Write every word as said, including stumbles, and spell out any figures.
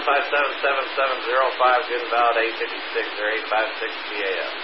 five seven, seven seven zero five, good and valid eight fifty-six or eight five six P A S.